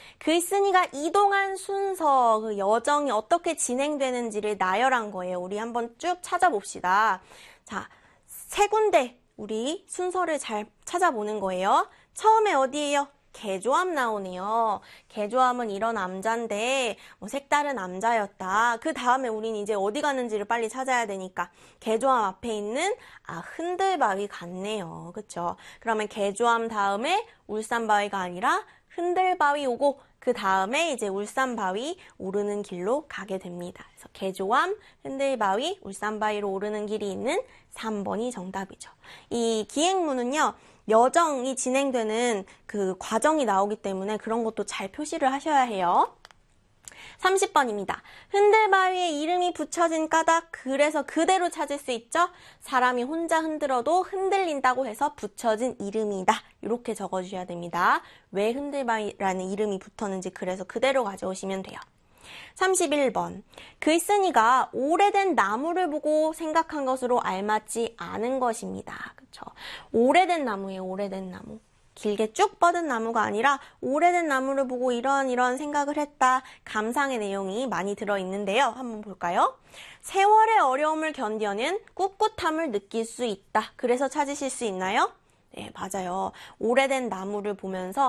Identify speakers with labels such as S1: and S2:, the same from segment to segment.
S1: 글쓴이가 이동한 순서, 그 여정이 어떻게 진행되는지를 나열한 거예요. 우리 한번 쭉 찾아봅시다. 자, 세 군데 우리 순서를 잘 찾아보는 거예요. 처음에 어디예요? 개조함 나오네요. 개조함은 이런 암자인데 색다른 암자였다. 그 다음에 우린 이제 어디 가는지를 빨리 찾아야 되니까 개조함 앞에 있는 흔들바위 갔네요. 그쵸? 그러면 개조함 다음에 울산바위가 아니라 흔들바위 오고 그 다음에 이제 울산바위 오르는 길로 가게 됩니다. 그래서 개조함, 흔들바위, 울산바위로 오르는 길이 있는 3번이 정답이죠. 이 기행문은요. 여정이 진행되는 그 과정이 나오기 때문에 그런 것도 잘 표시를 하셔야 해요. 30번입니다. 흔들바위에 이름이 붙여진 까닭, 그래서 그대로 찾을 수 있죠? 사람이 혼자 흔들어도 흔들린다고 해서 붙여진 이름이다. 이렇게 적어주셔야 됩니다. 왜 흔들바위라는 이름이 붙었는지 그래서 그대로 가져오시면 돼요. 31번. 글쓴이가 오래된 나무를 보고 생각한 것으로 알맞지 않은 것입니다. 그쵸? 오래된 나무예요. 오래된 나무. 길게 쭉 뻗은 나무가 아니라 오래된 나무를 보고 이런 생각을 했다. 감상의 내용이 많이 들어있는데요. 한번 볼까요? 세월의 어려움을 견뎌낸 꿋꿋함을 느낄 수 있다. 그래서 찾으실 수 있나요? 네, 맞아요. 오래된 나무를 보면서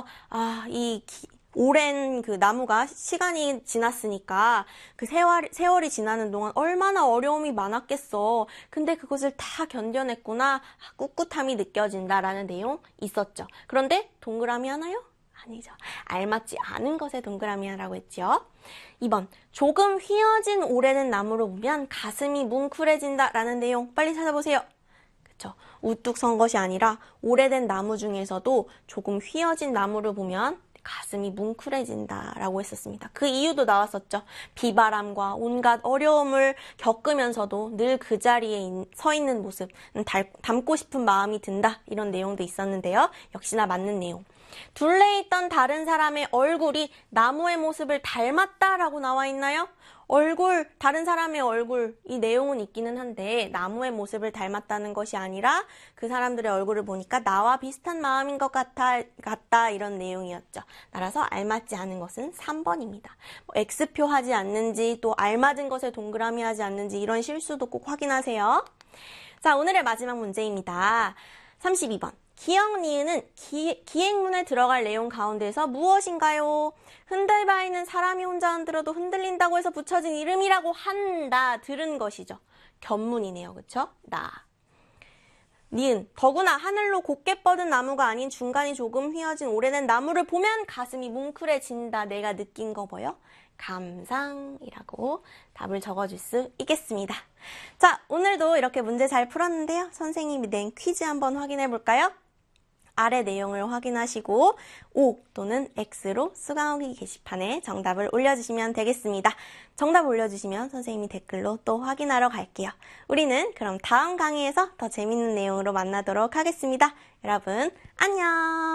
S1: 오랜 그 나무가 시간이 지났으니까 그 세월이 지나는 동안 얼마나 어려움이 많았겠어. 근데 그것을 다 견뎌냈구나. 꿋꿋함이 느껴진다라는 내용 있었죠. 그런데 동그라미 하나요? 아니죠. 알맞지 않은 것에 동그라미 하나라고 했죠. 2번. 조금 휘어진 오래된 나무를 보면 가슴이 뭉클해진다라는 내용 빨리 찾아보세요. 그쵸? 우뚝 선 것이 아니라 오래된 나무 중에서도 조금 휘어진 나무를 보면 가슴이 뭉클해진다라고 했었습니다. 그 이유도 나왔었죠. 비바람과 온갖 어려움을 겪으면서도 늘 그 자리에 서 있는 모습, 닮고 싶은 마음이 든다. 이런 내용도 있었는데요. 역시나 맞는 내용. 둘레에 있던 다른 사람의 얼굴이 나무의 모습을 닮았다라고 나와 있나요? 다른 사람의 얼굴, 이 내용은 있기는 한데 나무의 모습을 닮았다는 것이 아니라 그 사람들의 얼굴을 보니까 나와 비슷한 마음인 것 같다 이런 내용이었죠. 따라서 알맞지 않은 것은 3번입니다. X표 하지 않는지 또 알맞은 것에 동그라미 하지 않는지 이런 실수도 꼭 확인하세요. 자, 오늘의 마지막 문제입니다. 32번. 기역, 니은은 기행문에 들어갈 내용 가운데서 무엇인가요? 흔들바위는 사람이 혼자 흔들어도 흔들린다고 해서 붙여진 이름이라고 한다. 들은 것이죠. 견문이네요. 그쵸? 니은. 더구나 하늘로 곱게 뻗은 나무가 아닌 중간이 조금 휘어진 오래된 나무를 보면 가슴이 뭉클해진다. 내가 느낀 거 뭐요? 감상이라고 답을 적어줄 수 있겠습니다. 자, 오늘도 이렇게 문제 잘 풀었는데요. 선생님이 낸 퀴즈 한번 확인해 볼까요? 아래 내용을 확인하시고 O 또는 X로 수강후기 게시판에 정답을 올려주시면 되겠습니다. 정답 올려주시면 선생님이 댓글로 또 확인하러 갈게요. 우리는 그럼 다음 강의에서 더 재밌는 내용으로 만나도록 하겠습니다. 여러분 안녕.